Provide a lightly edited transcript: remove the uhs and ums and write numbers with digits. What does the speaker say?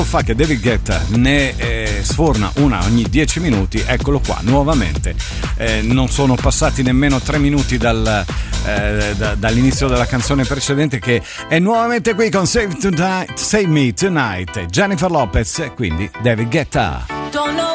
fa che David Guetta ne sforna una ogni 10 minuti, eccolo qua nuovamente. Non sono passati nemmeno 3 minuti dall'inizio della canzone precedente, che è nuovamente qui con Save Me Tonight, Jennifer Lopez, quindi David Guetta.